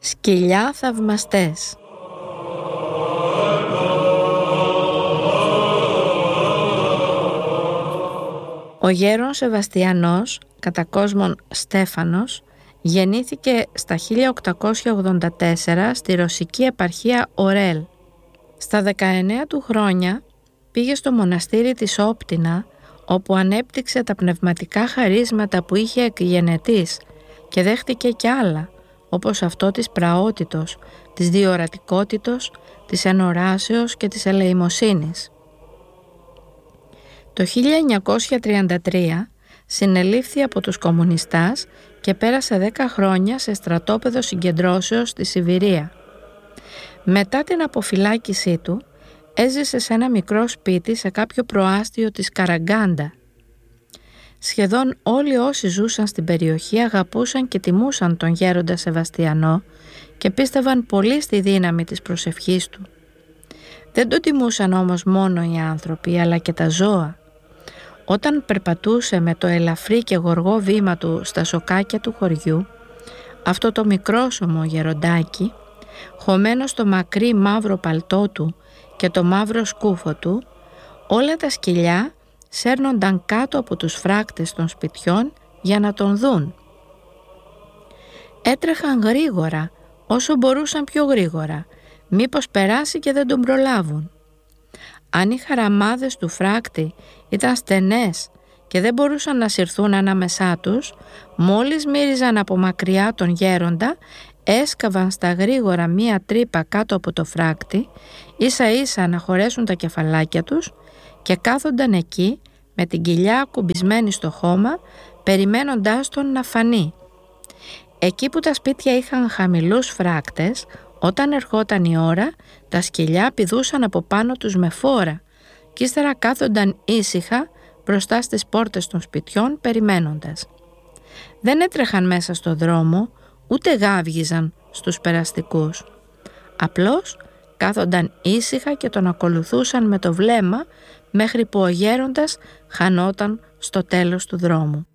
Σκυλιά θαυμαστές. Ο γέρον Σεβαστιανός, κατά κόσμον Στέφανος, γεννήθηκε στα 1884 στη ρωσική επαρχία Ορέλ. Στα 19 του χρόνια πήγε στο μοναστήρι της Όπτινα, όπου ανέπτυξε τα πνευματικά χαρίσματα που είχε εκ γενετής και δέχτηκε κι άλλα, όπως αυτό της πραότητος, της διορατικότητος, της ενοράσεως και της ελεημοσύνης. Το 1933 συνελήφθη από τους κομμουνιστάς και πέρασε 10 χρόνια σε στρατόπεδο συγκεντρώσεως στη Σιβηρία. Μετά την αποφυλάκησή του, έζησε σε ένα μικρό σπίτι σε κάποιο προάστιο της Καραγκάντα. Σχεδόν όλοι όσοι ζούσαν στην περιοχή αγαπούσαν και τιμούσαν τον γέροντα Σεβαστιανό και πίστευαν πολύ στη δύναμη της προσευχής του. Δεν τον τιμούσαν όμως μόνο οι άνθρωποι, αλλά και τα ζώα. Όταν περπατούσε με το ελαφρύ και γοργό βήμα του στα σοκάκια του χωριού, αυτό το μικρόσωμο γεροντάκι, χωμένο στο μακρύ μαύρο παλτό του και το μαύρο σκούφο του, όλα τα σκυλιά σέρνονταν κάτω από τους φράκτες των σπιτιών για να τον δουν. Έτρεχαν γρήγορα, όσο μπορούσαν πιο γρήγορα, μήπως περάσει και δεν τον προλάβουν. Αν οι χαραμάδες του φράκτη ήταν στενές και δεν μπορούσαν να συρθούν ανάμεσά τους, μόλις μύριζαν από μακριά τον γέροντα, έσκαβαν στα γρήγορα μία τρύπα κάτω από το φράκτη, ίσα ίσα να χωρέσουν τα κεφαλάκια τους και κάθονταν εκεί με την κοιλιά ακουμπισμένη στο χώμα, περιμένοντάς τον να φανεί. Εκεί που τα σπίτια είχαν χαμηλούς φράκτες, όταν ερχόταν η ώρα, τα σκυλιά πηδούσαν από πάνω τους με φόρα και ύστερα κάθονταν ήσυχα μπροστά στις πόρτες των σπιτιών περιμένοντας. Δεν έτρεχαν μέσα στο δρόμο, ούτε γάβγιζαν στους περαστικούς. Απλώς κάθονταν ήσυχα και τον ακολουθούσαν με το βλέμμα μέχρι που ο γέροντας χανόταν στο τέλος του δρόμου.